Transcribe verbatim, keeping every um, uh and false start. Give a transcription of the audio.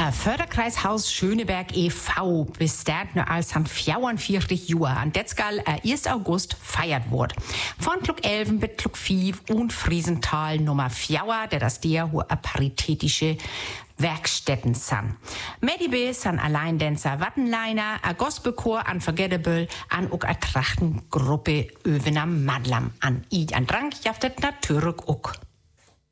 Äh, Förderkreishaus Schöneberg e V besteht nur als an vierundvierzig Jahren. An Detzgal äh, ersten August feiert wird. Von Klug elf bis Klug fünf und Friesenthal Nummer vier, der das der wo a paritätische Werkstätten san. Medibe san Alleindänzer Wattenleiner, a Gospelchor Unforgettable, an ook a Trachtengruppe Övener Madlam an. I an Drang jaftet natürlich ook.